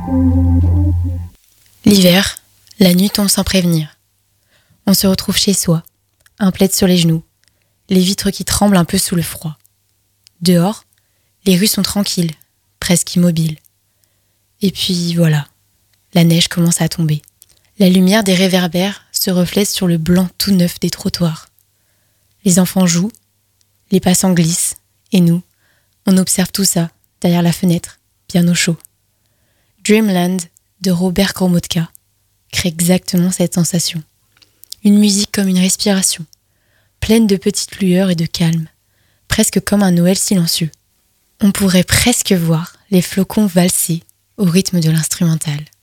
L'hiver, la nuit tombe sans prévenir. On se retrouve chez soi, un plaid sur les genoux, les vitres qui tremblent un peu sous le froid. Dehors, les rues sont tranquilles, presque immobiles. Et puis voilà, la neige commence à tomber. La lumière des réverbères se reflète sur le blanc tout neuf des trottoirs. Les enfants jouent, les passants glissent, et nous, on observe tout ça derrière la fenêtre, bien au chaud. Dreamland de Robert Kormotka crée exactement cette sensation. Une musique comme une respiration, pleine de petites lueurs et de calme, presque comme un Noël silencieux. On pourrait presque voir les flocons valser au rythme de l'instrumental.